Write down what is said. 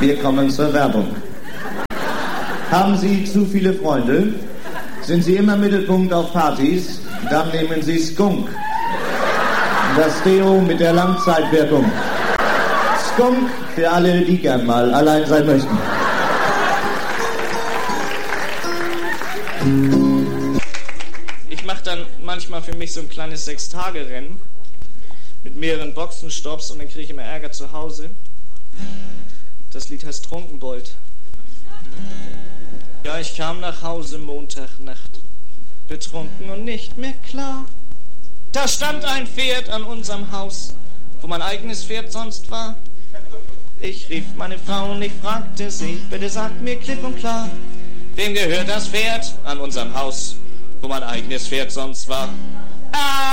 Wir kommen zur Werbung. Haben Sie zu viele Freunde? Sind Sie immer Mittelpunkt auf Partys? Dann nehmen Sie Skunk. Das Deo mit der Langzeitwirkung. Skunk für alle, die gern mal allein sein möchten. Ich mache dann manchmal für mich so ein kleines 6-Tage-Rennen mit mehreren Boxenstopps und dann kriege ich immer Ärger zu Hause. Das Lied heißt Trunkenbold. Ja, ich kam nach Hause Montagnacht, betrunken und nicht mehr klar. Da stand ein Pferd an unserem Haus, wo mein eigenes Pferd sonst war. Ich rief meine Frau und ich fragte sie, bitte sagt mir klipp und klar, wem gehört das Pferd an unserem Haus, wo mein eigenes Pferd sonst war?